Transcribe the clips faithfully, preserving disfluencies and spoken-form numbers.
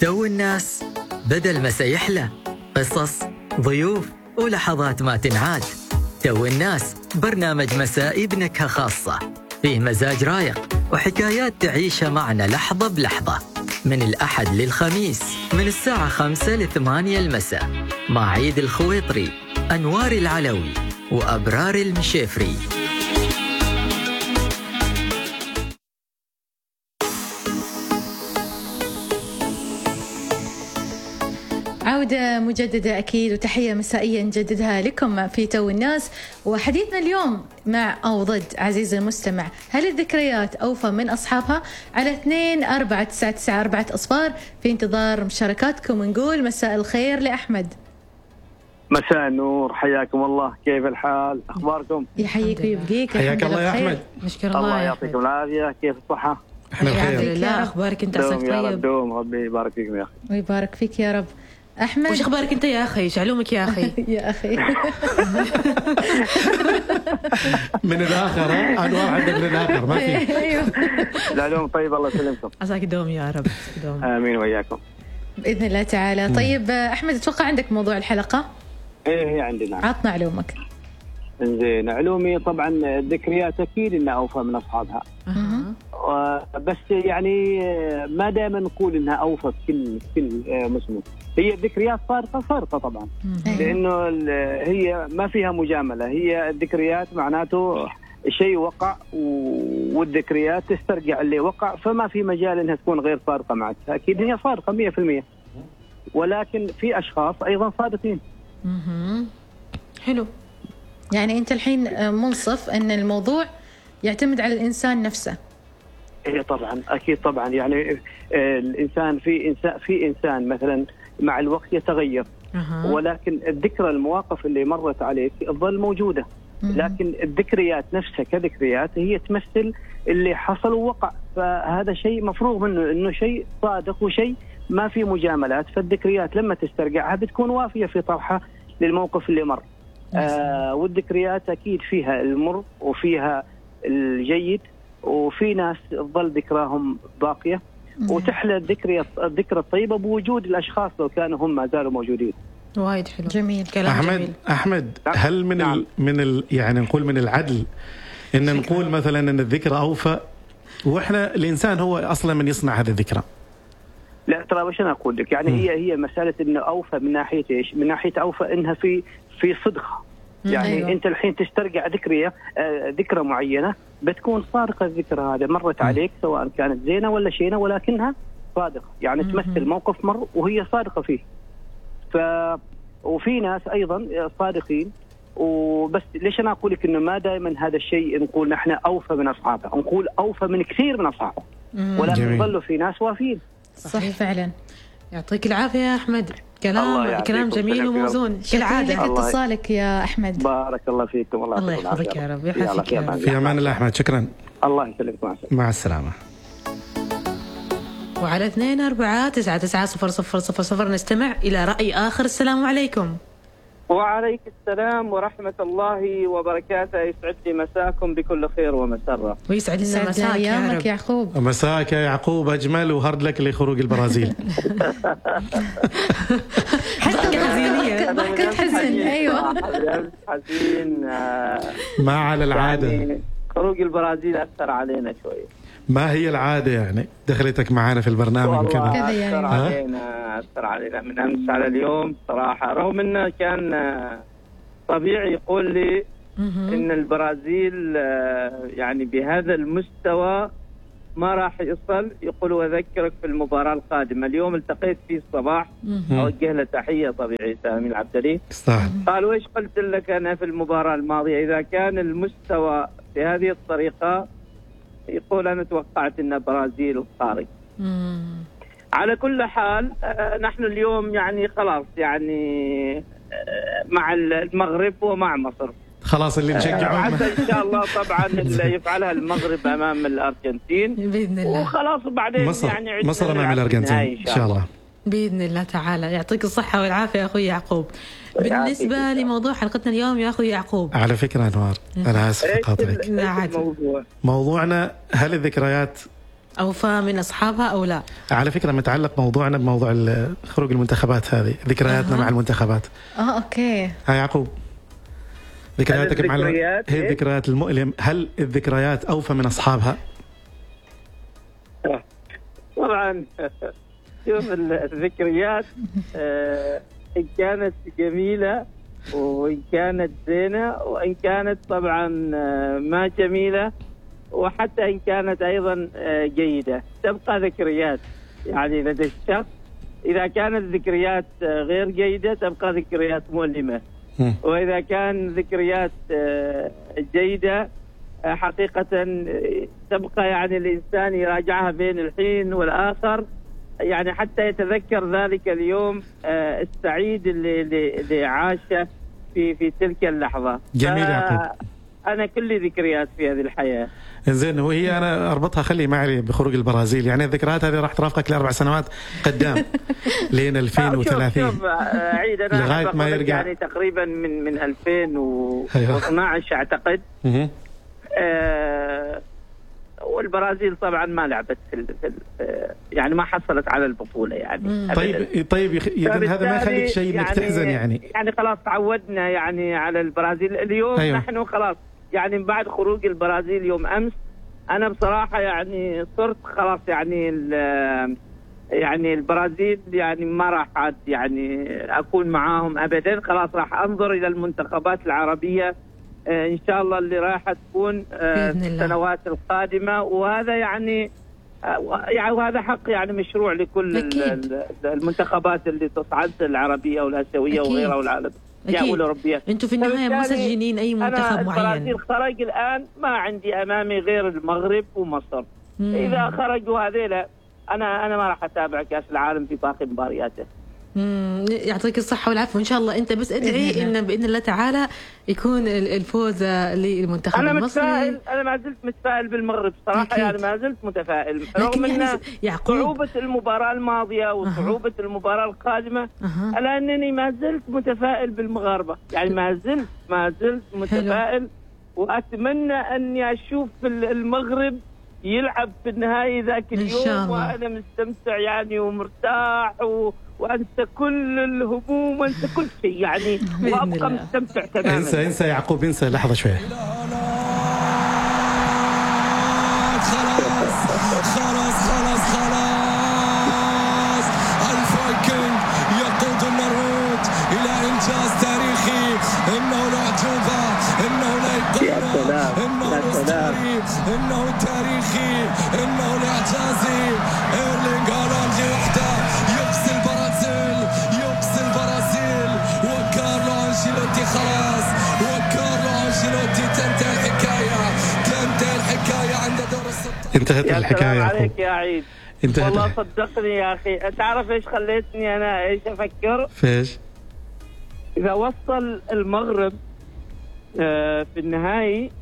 تو الناس بدل ما سيحلى، قصص، ضيوف ولحظات ما تنعاد. تو الناس برنامج مسائي بنكهة خاصة، فيه مزاج رايق وحكايات تعيشها معنا لحظة بلحظة، من الأحد للخميس من الساعة خمسة لثمانية المساء، مع عيد الخويطري، أنوار العلوي وأبرار المشيفري. عودة مجددة أكيد، وتحية مسائية نجددها لكم في تو الناس. وحديثنا اليوم مع أو ضد عزيزي المستمع، هل الذكريات أوفى من أصحابها؟ على اثنين أربعة تسعة تسعة أربعة أصفار، في انتظار مشاركاتكم. ونقول مساء الخير لأحمد. مساء النور، حياكم الله، كيف الحال؟ أخباركم؟ يحييك ويبقيك. حياك الله يا أحمد. نشكر الله. الله يعطيكم العافية، كيف الصحة؟ احنا بخير. لا أخبارك أنت؟ عساك طيب. دوم ربي يبارك فيكم يا أخي. ويبارك فيك يا رب. أحمد، وش أخبارك أنت يا أخي؟ شعلومك يا أخي. يا أخي من الآخر، أنوار عندك من الآخر ما في. أيوه العلوم طيب، الله يسلمكم. عساك دوم يا رب. دوم. آمين وإياكم بإذن الله تعالى. طيب أحمد، أتوقع عندك موضوع الحلقة؟ إيه هي عندنا. عطنا علومك. زين، علومي طبعا الذكريات أكيد إنها أوفى من أصحابها. أه. بس يعني ما دائما نقول إنها أوفى في كل كل مسلم. هي الذكريات صارقة صارقة طبعا، لأنه هي ما فيها مجاملة. هي الذكريات معناته شيء وقع، والذكريات تسترجع اللي وقع، فما في مجال إنها تكون غير صادقة معك. أكيد هي صادقة مية في المية، ولكن في أشخاص أيضا صادقين. حلو. يعني أنت الحين منصف أن الموضوع يعتمد على الإنسان نفسه. إيه طبعا، أكيد طبعا. يعني الإنسان في إنسان في إنسان مثلا مع الوقت يتغير، أه. ولكن الذكرى المواقف اللي مرت عليك تظل موجودة. مم. لكن الذكريات نفسها كذكريات هي تمثل اللي حصل ووقع، فهذا شيء مفروغ منه، إنه شيء صادق وشيء ما في مجاملات. فالذكريات لما تسترجعها بتكون وافية في طرحها للموقف اللي مر. آه والذكريات أكيد فيها المر وفيها الجيد، وفي ناس تظل ذكراهم باقية، وتحلى الذكرى الذكرى الطيبة بوجود الأشخاص لو كانوا هم ما زالوا موجودين. وايد حلو. جميل كلام أحمد جميل. أحمد، هل من نعم. ال من ال يعني نقول من العدل إن نقول مثلا إن الذكرى أوفى، وإحنا الإنسان هو أصلا من يصنع هذه الذكرى؟ لا ترى، وش أنا أقول لك، يعني م. هي هي مسألة إنه أوفى من ناحية إيش؟ من ناحية أوفى إنها في في صدق. يعني أيوة. أنت الحين تسترجع ذكرية آه ذكرى معينة، بتكون صادقة الذكرى هذا مرت م. عليك، سواء كانت زينة ولا شينة، ولكنها صادقة. يعني م. تمثل موقف مر وهي صادقة فيه. ف وفي ناس أيضا صادقين. وبس ليش أنا أقول لك إنه ما دائما هذا الشيء نقول نحن أوفى من أصحابه، نقول أوفى من كثير من أصحابه، ولكن ظلوا في ناس وافين. صحيح فعلا. يعطيك العافية يا أحمد، كلام كلام جميل وموزون كالعادة. لك اتصالك يا أحمد. بارك الله فيكم. الله, الله يحفظك يا رب. يحفظك يا رب. في أمان الله أحمد، شكرا. الله يسلمك. مع السلامة. وعلى اثنين أربعة تسعة تسعة صفر صفر صفر صفر نستمع إلى رأي آخر. السلام عليكم. وعليك السلام ورحمة الله وبركاته. يسعد لي مساكم بكل خير ومسرة. ويسعد لنا مساك يا رب. يعقوب. مساك يا يعقوب أجمل، وهرد لك لخروج البرازيل. حتى حزينية، ضحكة حزن. أيوة حزين. ما على العادة. يعني خروج البرازيل أثر علينا شوي. ما هي العادة يعني دخلتك معانا في البرنامج كذا؟ أثر علينا أثر علينا من أمس على اليوم صراحة، رغم أنه كان طبيعي يقول لي إن البرازيل يعني بهذا المستوى ما راح يصل. يقول وذكرك في المباراة القادمة. اليوم التقيت فيه الصباح، أوجه له تحية طبيعي سامي العبدلي. قال وإيش قلت لك أنا في المباراة الماضية؟ إذا كان المستوى بهذه الطريقة، يقول أنا توقعت أن برازيل خارج. على كل حال نحن اليوم يعني خلاص يعني مع المغرب ومع مصر خلاص اللي نشجعهم. حتى إن شاء الله طبعا اللي يفعلها المغرب أمام الأرجنتين بإذن الله، وخلاص بعدين مصر يعني مصر أمام الأرجنتين إن شاء الله بإذن الله تعالى. يعطيك الصحة والعافية يا أخوي يعقوب. بالنسبة لموضوع حلقتنا اليوم يا أخوي يعقوب، على فكرة أنوار أنا آسف قاطعك، موضوع. موضوعنا هل الذكريات أوفى من أصحابها أو لا؟ على فكرة متعلق موضوعنا بموضوع خروج المنتخبات، هذه ذكرياتنا أه. مع المنتخبات. اه اوكي. ها يعقوب، ذكرياتك مع الذكريات هي الذكريات المؤلم، هل الذكريات أوفى من أصحابها؟ طبعا شوف الذكريات آه إن كانت جميلة وإن كانت زينة وإن كانت طبعا آه ما جميلة، وحتى إن كانت أيضا آه جيدة، تبقى ذكريات يعني لدى الشخص. إذا كانت ذكريات آه غير جيدة تبقى ذكريات مؤلمة، وإذا كان ذكريات آه جيدة آه حقيقة تبقى يعني الإنسان يراجعها بين الحين والآخر، يعني حتى يتذكر ذلك اليوم آه السعيد اللي, اللي عاشه في في تلك اللحظة. جميل يعقوب. أنا كل ذكريات في هذه الحياة. زين، وهي أنا أربطها خلي معي بخروج البرازيل، يعني الذكريات هذه راح ترافقك لأربع سنوات قدام لين ألفين وثلاثين. شوف شوف عيد أنا لغاية ما يرجع يعني تقريبا من من ألفين واثناشر أعتقد. آه والبرازيل طبعا ما لعبت في, في يعني ما حصلت على البطولة يعني. طيب طيب إذن هذا ما يخليك شيء انك يعني تحزن يعني. يعني خلاص تعودنا يعني على البرازيل. اليوم أيوه. نحن خلاص يعني بعد خروج البرازيل يوم أمس أنا بصراحة يعني صرت خلاص يعني يعني البرازيل يعني ما راح عاد يعني أكون معاهم أبدا، خلاص راح أنظر إلى المنتخبات العربية إن شاء الله اللي راح تكون في السنوات القادمة، وهذا يعني يعني وهذا حق يعني مشروع لكل أكيد. المنتخبات اللي تصعد العربية والآسيوية وغيرها والعالم والأوروبية. أنتوا في النهاية ما مسجلين أي منتخب معين. البرازيل خرج الآن ما عندي أمامي غير المغرب ومصر. مم. إذا خرجوا هذيلا أنا أنا ما راح أتابع كأس العالم في باقي مبارياته. امم يعطيك الصحة والعافية وإن شاء الله. أنت بس ادعي إن بإذن الله تعالى يكون الفوز للمنتخب أنا المصري. متفائل، أنا ما زلت متفائل بالمغرب صراحة أكيد. يعني ما زلت متفائل رغم أن صعوبة المباراة الماضية وصعوبة أه. المباراة القادمة أه. ألا أنني ما زلت متفائل بالمغاربة، يعني ما زلت ما زلت متفائل حلو. وأتمنى أني أشوف المغرب يلعب في النهائي ذاك اليوم وأنا مستمتع يعني ومرتاح و... وأنسى كل الهموم وأنسى كل شيء يعني وأبقى مستمتع تماما. انسى انسى يعقوب انسى لحظة شوية. خلاص خلاص خلاص خلاص الفايكنج يقود النرويج إلى إنجاز تاريخي، إنه لا عجوبة، إنه لا يقرر، إنه أسطوري، إنه تاريخي، إنه الإعجازي. إيرلينغ هالاند وحده يقصي البرازيل، يقصي البرازيل، وكارلو أنشيلوتي خلاص، وكارلو أنشيلوتي تنتهي الحكاية، تنتهي الحكاية عند دور الستة. انتهت الحكاية يا عليك يا عيد. انتهت. والله صدقني يا أخي، تعرف إيش خليتني أنا إيش أفكر؟ فيش؟ إذا وصل المغرب آه في النهائي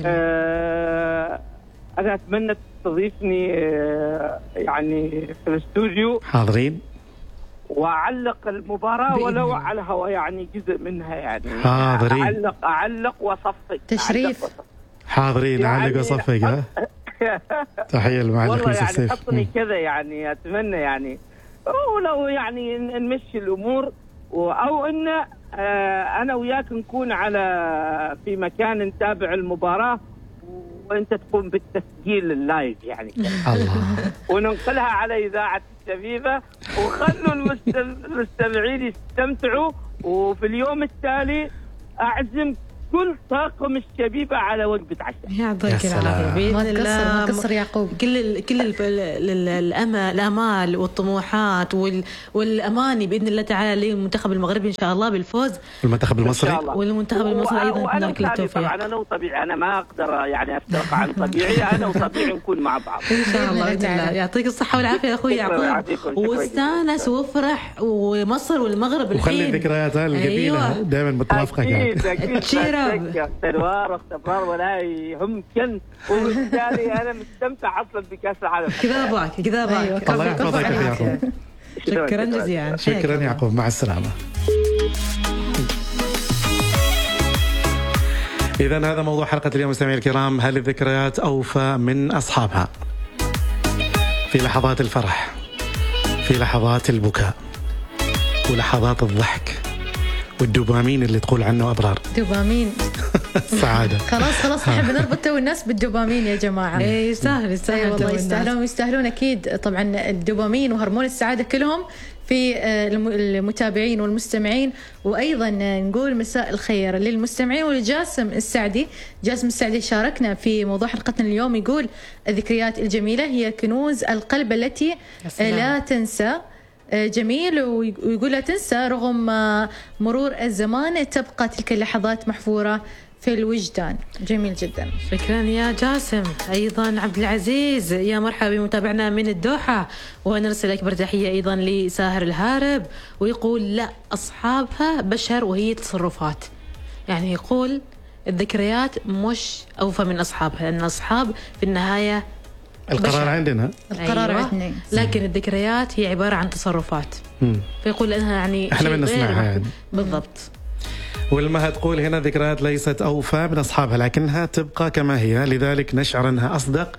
آه أنا أتمنى تستضيفني آه يعني في الاستوديو حاضرين وأعلق المباراة ولو على هوا يعني جزء منها يعني حاضرين أعلق أعلق وصفق تشريف أعلق حاضرين يعني أعلق وصفق ها تحية المعلق والله يعني حطني كذا يعني أتمنى يعني ولو يعني نمشي الأمور أو إن أنا وياك نكون على في مكان نتابع المباراة وأنت تقوم بالتسجيل اللايف يعني الله وننقلها على إذاعة الشبيبة وخلوا المستمعين يستمتعوا، وفي اليوم التالي أعزم كل طاقم الشبيبة على وجبة عشاء. يعطيك العافية بإذن الله. ما قصر يعقوب. كل ال كل ال الأمل الآمال والطموحات وال والأماني بإذن الله تعالى للمنتخب المغربي إن شاء الله بالفوز. والمنتخب المصري. والمنتخب المصري أيضا نتمنى كل التوفيق. طبعا أنا وطبيعي أنا ما أقدر يعني أفترق عن طبيعي، أنا وطبيعي نكون مع بعض. إن شاء الله بإذن الله. يعطيك الصحة والعافية يا أخوي يعقوب. واستانس وافرح ومصر والمغرب الحين. وخلي الذكريات الجميلة أيوة. دائما مترافقة. أكيد أكيد. استنوار واستمرار ولا يهمكن، وبالتالي أنا مستمتع أصلا بكأس العالم. كذا باك كذا باك. الله يحفظك يا يعقوب. شكرا جزيلا. شكرا يعقوب، مع السلامة. إذن هذا موضوع حلقة اليوم مستمعي الكرام، هل الذكريات أوفى من أصحابها؟ في لحظات الفرح، في لحظات البكاء، ولحظات الضحك، والدوبامين اللي تقول عنه أبرار. دوبامين السعادة. خلاص خلاص نحب نربط تو الناس بالدوبامين يا جماعة. اي يستاهل يستاهل. أي والله يستاهلون يستاهلون أكيد. طبعا الدوبامين وهرمون السعادة كلهم في المتابعين والمستمعين. وأيضا نقول مساء الخير للمستمعين ولجاسم السعدي. جاسم السعدي شاركنا في موضوع حلقتنا اليوم، يقول الذكريات الجميلة هي كنوز القلب التي لا تنسى. جميل. ويقول لا تنسى رغم مرور الزمان تبقى تلك اللحظات محفورة في الوجدان. جميل جدا. شكرا يا جاسم. أيضا عبد العزيز، يا مرحبا بمتابعنا من الدوحة، ونرسل أكبر تحية أيضا لساهر الهارب، ويقول لا، أصحابها بشر وهي تصرفات. يعني يقول الذكريات مش أوفى من أصحابها، لأن أصحاب في النهاية القرار بشر. عندنا القرار أيوة. عندنا، لكن الذكريات هي عبارة عن تصرفات. مم. فيقول أنها يعني احنا شيء بنسمعها غير يعني. بالضبط. والمها تقول هنا ذكريات ليست أوفى من أصحابها لكنها تبقى كما هي، لذلك نشعر أنها أصدق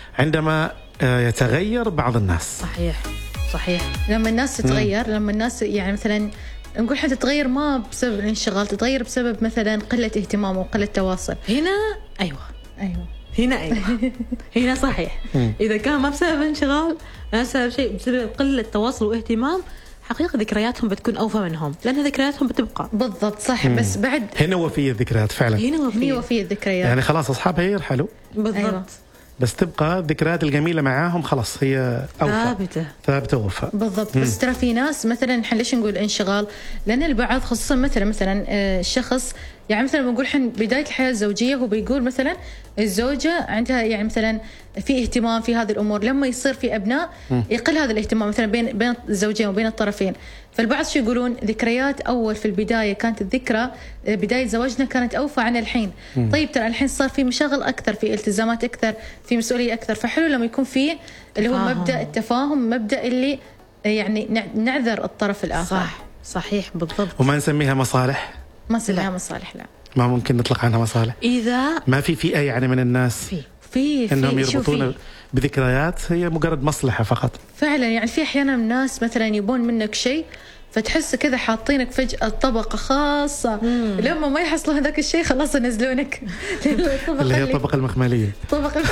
عندما يتغير بعض الناس. صحيح صحيح. لما الناس تتغير، لما الناس يعني مثلا نقول حتى تتغير ما بسبب الانشغال، تتغير بسبب مثلا قلة اهتمام وقلة تواصل. هنا أيوة أيوة هنا أيوة هنا صحيح. إذا كان ما بسبب انشغال، ما بسبب شيء، بسبب قلة تواصل واهتمام، حقيقة ذكرياتهم بتكون أوفى منهم، لأن ذكرياتهم بتبقى. بالضبط صح. مم. بس بعد هنا وفية الذكريات فعلا. هنا وفية, وفية الذكريات. يعني خلاص أصحابها يرحلوا بالضبط. أيوة. بس تبقى الذكريات الجميلة معاهم خلاص هي أوفى، ثابتة ثابتة ووفى. بالضبط. بس ترى في ناس مثلا احنا ليش نقول انشغال؟ لأن البعض خصوصا مثلا مثلا الشخص يعني مثلا بنقول حن بداية الحياة الزوجية، هو بيقول مثلا الزوجة عندها يعني مثلا في اهتمام في هذه الأمور، لما يصير في أبناء يقل هذا الاهتمام مثلا بين بين الزوجين وبين الطرفين. فالبعض شو يقولون ذكريات أول في البداية كانت الذكرى بداية زواجنا كانت أوفى عن الحين. مم. طيب ترى الحين صار في مشاغل أكثر، في التزامات أكثر، في مسؤولية أكثر، فحلو لما يكون في اللي هو تفاهم. مبدأ التفاهم، مبدأ اللي يعني نعذر الطرف الآخر. صح صحيح بالضبط. وما نسميها مصالح، ما نسميها مصالح، لا ما ممكن نطلق عنها مصالح. إذا ما في فئة يعني من الناس في في انهم يربطون بذكريات هي مجرد مصلحة فقط. فعلا يعني في احيانا الناس مثلا يبون منك شيء فتحس كذا حاطينك فجأة طبقة خاصة. مم. لما ما يحصلوا هذاك الشيء خلاص ينزلونك اللي هي الطبقة المخملية. طبقة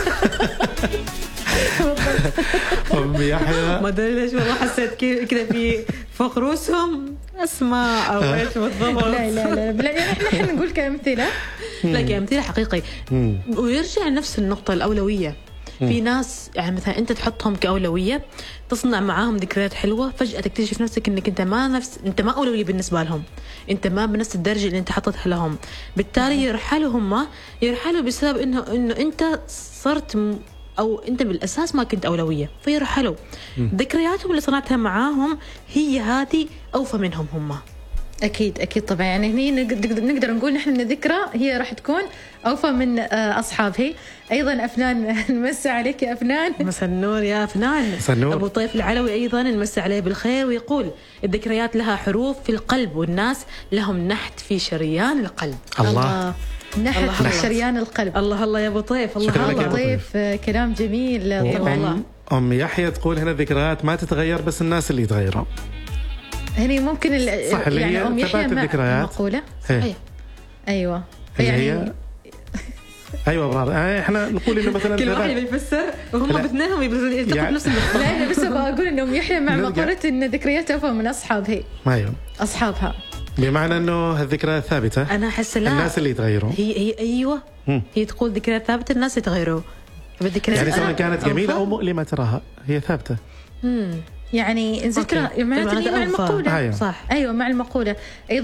أم يحيى ما أدري ليش والله حسيت كذا في فوق رؤوسهم أسماء أو إيش بالضبط. لا لا لا يعني إحنا نقول كأمثلة، لا كأمثلة حقيقي. ويرجع نفس النقطة الأولوية. في ناس يعني مثلا أنت تحطهم كأولوية، تصنع معاهم ذكريات حلوة، فجأة تكتشف نفسك إنك أنت ما نفس أنت ما أولوية بالنسبة لهم، أنت ما بنفس الدرجة اللي أنت حطتها لهم، بالتالي يرحلوا هم يرحلوا بسبب إنه إنه أنت صرت م... أو أنت بالأساس ما كنت أولوية، فيرحلوا. ذكرياتهم اللي صنعتها معاهم هي هذه أوفى منهم هم. أكيد أكيد طبعا. يعني هني نقدر نقول نحن إن الذكرى هي راح تكون أوفى من أصحابها. أيضا أفنان نمسي عليك يا أفنان. مساء النور يا أفنان. أبو طيف العلوي أيضا نمسي عليه بالخير، ويقول الذكريات لها حروف في القلب، والناس لهم نحت في شريان القلب. الله نحت في شريان القلب. الله الله يا أبو طيف. الله أبو طيف كلام جميل طبعا. أم يحيى تقول هنا الذكريات ما تتغير بس الناس اللي يتغيرون. هني ممكن صح اللي يعني هي أم يحيى الذكريات مقولة صحيح. أيوة اللي يعني هي ايوه برافو. احنا نقول انه مثلا كل واحد بيفسر وهم باثنينهم يلتقوا يعني بنفس النقطه. لا انا بس بقول انه ام يحيى مع مقوله ان ذكرياتها افضل من اصحابها. ايوه اصحابها، بمعنى انه الذكريات ثابته. انا احس لا، الناس اللي يتغيرون هي هي ايوه م. هي تقول ذكريات ثابته، الناس يتغيروا. يعني سواء كانت جميله او مؤلمه تراها هي ثابته. امم يعني ذكرى معناته مع المقوله. أيوة. صح ايوه مع المقوله.